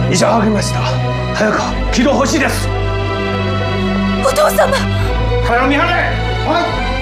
医者がありました。早く気道欲しいです。 お父様。 早見張れ。はい。